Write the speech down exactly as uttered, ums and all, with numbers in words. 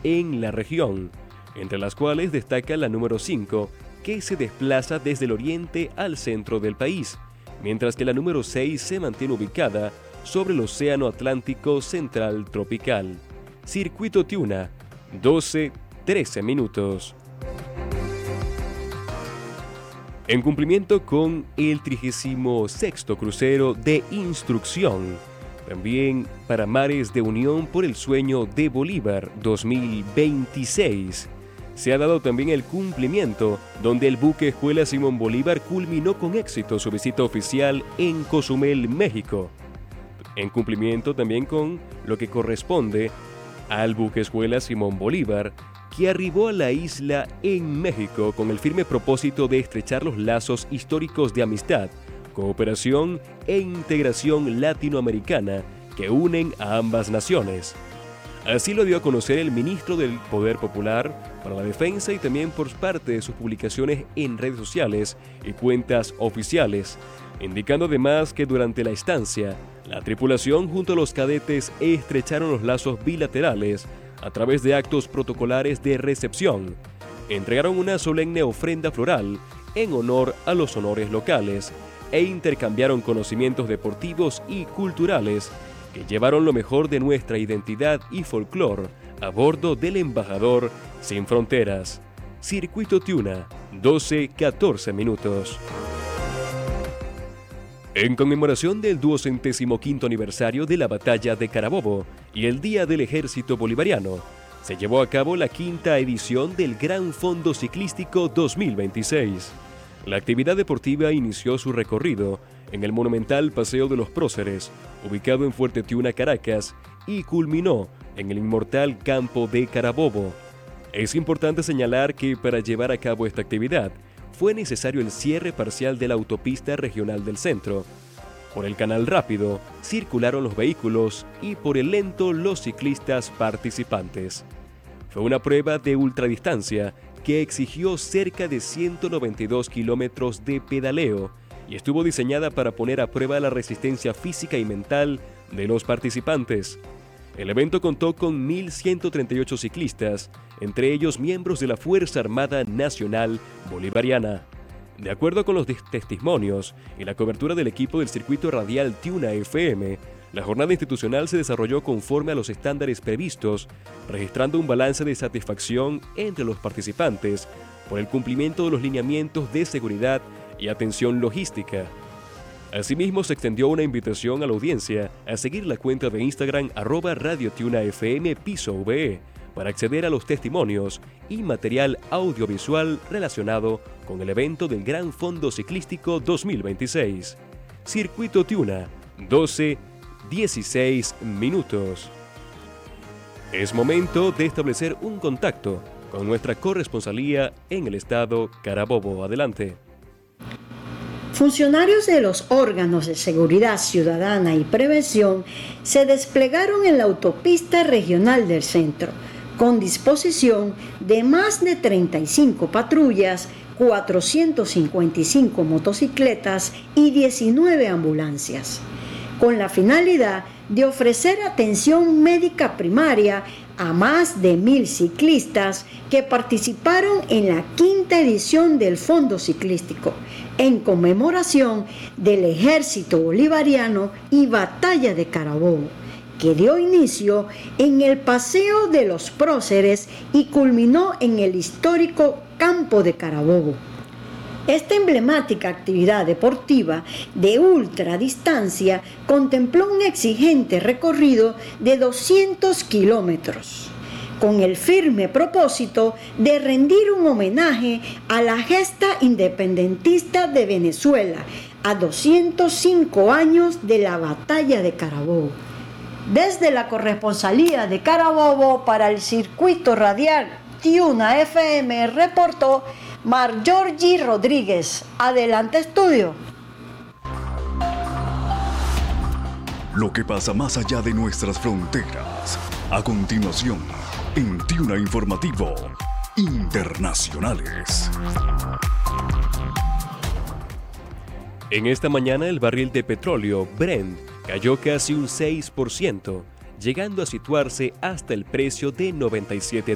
en la región, entre las cuales destaca la número cinco, que se desplaza desde el oriente al centro del país, mientras que la número seis se mantiene ubicada sobre el Océano Atlántico Central Tropical. Circuito Tiuna, doce trece minutos. En cumplimiento con el trigésimo sexto crucero de instrucción, también para Mares de Unión por el Sueño de Bolívar dos mil veintiséis, se ha dado también el cumplimiento, donde el buque Escuela Simón Bolívar culminó con éxito su visita oficial en Cozumel, México. En cumplimiento también con lo que corresponde al buque Escuela Simón Bolívar, que arribó a la isla en México con el firme propósito de estrechar los lazos históricos de amistad, cooperación e integración latinoamericana que unen a ambas naciones. Así lo dio a conocer el ministro del Poder Popular para la Defensa y también por parte de sus publicaciones en redes sociales y cuentas oficiales, indicando además que durante la estancia, la tripulación junto a los cadetes estrecharon los lazos bilaterales a través de actos protocolares de recepción, entregaron una solemne ofrenda floral en honor a los honores locales e intercambiaron conocimientos deportivos y culturales que llevaron lo mejor de nuestra identidad y folclore a bordo del embajador Sin Fronteras. Circuito Tiuna, doce catorce minutos. En conmemoración del duocentésimo quinto aniversario de la Batalla de Carabobo y el Día del Ejército Bolivariano, se llevó a cabo la quinta edición del Gran Fondo Ciclístico dos mil veintiséis. La actividad deportiva inició su recorrido en el monumental Paseo de los Próceres, ubicado en Fuerte Tiuna, Caracas, y culminó en el inmortal Campo de Carabobo. Es importante señalar que para llevar a cabo esta actividad fue necesario el cierre parcial de la autopista regional del centro. Por el canal rápido circularon los vehículos y por el lento los ciclistas participantes. Fue una prueba de ultradistancia que exigió cerca de ciento noventa y dos kilómetros de pedaleo y estuvo diseñada para poner a prueba la resistencia física y mental de los participantes. El evento contó con mil ciento treinta y ocho ciclistas, entre ellos miembros de la Fuerza Armada Nacional Bolivariana. De acuerdo con los testimonios y la cobertura del equipo del circuito radial Tiuna F M, la jornada institucional se desarrolló conforme a los estándares previstos, registrando un balance de satisfacción entre los participantes por el cumplimiento de los lineamientos de seguridad y atención logística. Asimismo, se extendió una invitación a la audiencia a seguir la cuenta de Instagram arroba Radio Tiuna F M Piso V E para acceder a los testimonios y material audiovisual relacionado con el evento del Gran Fondo Ciclístico dos mil veintiséis. Circuito Tiuna, doce dieciséis minutos. Es momento de establecer un contacto con nuestra corresponsalía en el estado Carabobo. Adelante. Funcionarios de los órganos de seguridad ciudadana y prevención se desplegaron en la autopista regional del centro, con disposición de más de treinta y cinco patrullas, cuatrocientas cincuenta y cinco motocicletas y diecinueve ambulancias, con la finalidad de ofrecer atención médica primaria a más de mil ciclistas que participaron en la quinta edición del Fondo Ciclístico, en conmemoración del Ejército Bolivariano y Batalla de Carabobo, que dio inicio en el Paseo de los Próceres y culminó en el histórico Campo de Carabobo. Esta emblemática actividad deportiva de ultradistancia contempló un exigente recorrido de doscientos kilómetros, con el firme propósito de rendir un homenaje a la gesta independentista de Venezuela a doscientos cinco años de la Batalla de Carabobo. Desde la corresponsalía de Carabobo para el circuito radial Tiuna F M reportó Marjorie Rodríguez. Adelante, estudio. Lo que pasa más allá de nuestras fronteras. A continuación, en Tiuna Informativo Internacionales. En esta mañana el barril de petróleo Brent cayó casi un seis por ciento, llegando a situarse hasta el precio de noventa y siete